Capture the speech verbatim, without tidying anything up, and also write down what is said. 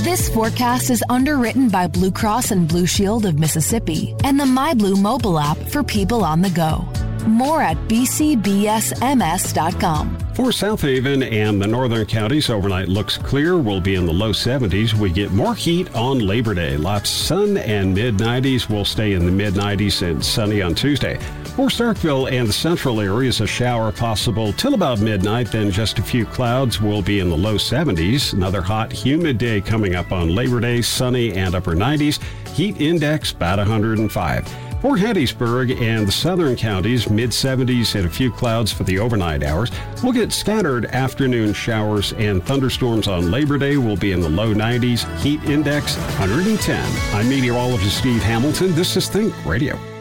This forecast is underwritten by Blue Cross and Blue Shield of Mississippi and the MyBlue mobile app for people on the go. More at b c b s m s dot com. For South Haven and the northern counties, overnight looks clear. We'll be in the low seventies. We get more heat on Labor Day. Lots of sun and mid nineties. We'll stay in the mid nineties and sunny on Tuesday. For Starkville and the central areas, a shower possible till about midnight, then just a few clouds. We'll be in the low seventies. Another hot, humid day coming up on Labor Day, sunny and upper nineties. Heat index about one hundred five. For Hattiesburg and the southern counties, mid seventies and a few clouds for the overnight hours. We'll get scattered afternoon showers and thunderstorms on Labor Day. We'll be in the low nineties. Heat index one hundred ten. I'm meteorologist Steve Hamilton. This is Think Radio.